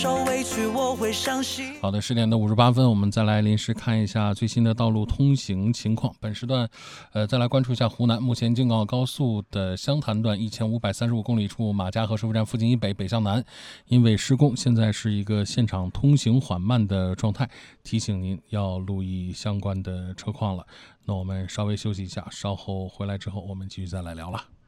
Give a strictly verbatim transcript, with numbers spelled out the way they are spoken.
受委屈我会伤心。 好的，十点的五十八分，我们再来临时看一下最新的道路通行情况。本时段，呃，再来关注一下湖南，目前京港澳高速的湘潭段一千五百三十五公里处马家河收费站附近以北北向南，因为施工，现在是一个现场通行缓慢的状态，提醒您要留意相关的车况了。那我们稍微休息一下，稍后回来之后，我们继续再来聊了。